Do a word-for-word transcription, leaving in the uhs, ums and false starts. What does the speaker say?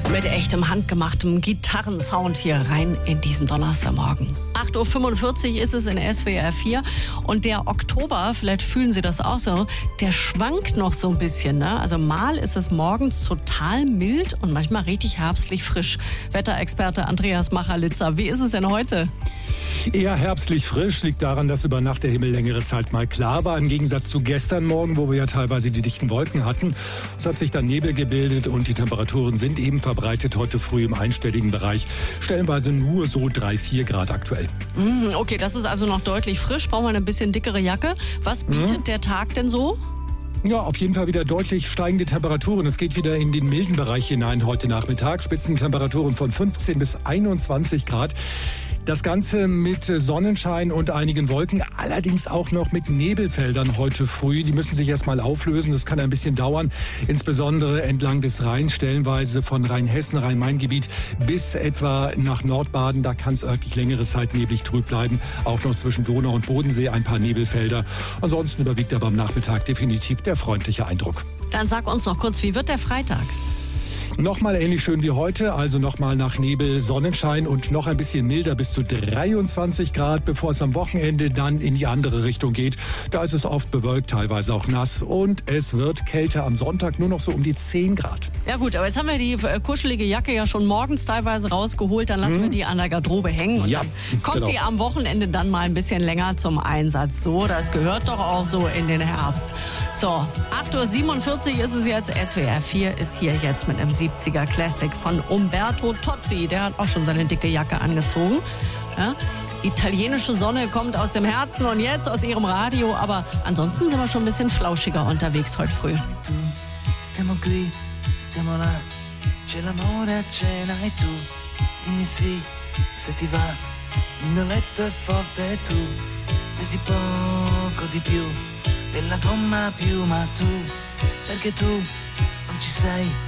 Mit echtem handgemachtem Gitarrensound hier rein in diesen Donnerstagmorgen. acht Uhr fünfundvierzig ist es in S W R vier und der Oktober, vielleicht fühlen Sie das auch so, der schwankt noch so ein bisschen. Ne? Also mal ist es morgens total mild und manchmal richtig herbstlich frisch. Wetterexperte Andreas Machalitzer, wie ist es denn heute? Eher herbstlich frisch, liegt daran, dass über Nacht der Himmel längere Zeit mal klar war. Im Gegensatz zu gestern Morgen, wo wir ja teilweise die dichten Wolken hatten. Es hat sich dann Nebel gebildet und die Temperaturen sind eben verbreitet heute früh im einstelligen Bereich. Stellenweise nur so drei, vier Grad aktuell. Okay, das ist also noch deutlich frisch. Brauchen wir eine bisschen dickere Jacke. Was bietet mhm. der Tag denn so? Ja, auf jeden Fall wieder deutlich steigende Temperaturen. Es geht wieder in den milden Bereich hinein heute Nachmittag. Spitzentemperaturen von fünfzehn bis einundzwanzig Grad. Das Ganze mit Sonnenschein und einigen Wolken, allerdings auch noch mit Nebelfeldern heute früh. Die müssen sich erstmal auflösen, das kann ein bisschen dauern. Insbesondere entlang des Rheins, stellenweise von Rheinhessen, Rhein-Main-Gebiet bis etwa nach Nordbaden. Da kann es örtlich längere Zeit neblig trüb bleiben. Auch noch zwischen Donau und Bodensee ein paar Nebelfelder. Ansonsten überwiegt aber am Nachmittag definitiv der freundliche Eindruck. Dann sag uns noch kurz, wie wird der Freitag? Nochmal ähnlich schön wie heute, also nochmal nach Nebel, Sonnenschein und noch ein bisschen milder bis zu dreiundzwanzig Grad, bevor es am Wochenende dann in die andere Richtung geht. Da ist es oft bewölkt, teilweise auch nass und es wird kälter am Sonntag, nur noch so um die zehn Grad. Ja gut, aber jetzt haben wir die kuschelige Jacke ja schon morgens teilweise rausgeholt, dann lassen hm. wir die an der Garderobe hängen und ja, dann kommt genau. die am Wochenende dann mal ein bisschen länger zum Einsatz. So, das gehört doch auch so in den Herbst. So, acht Uhr siebenundvierzig ist es jetzt, S W R vier ist hier jetzt mit einem siebziger Classic von Umberto Tozzi. Der hat auch schon seine dicke Jacke angezogen. Ja? Italienische Sonne kommt aus dem Herzen und jetzt aus ihrem Radio. Aber ansonsten sind wir schon ein bisschen flauschiger unterwegs heute früh. Stiamo qui, stiamo là, c'è l'amore a cena e tu dimmi sì, se ti va, il mio letto è forte e tu pesi poco di più della gomma piuma tu, perché tu non ci sei.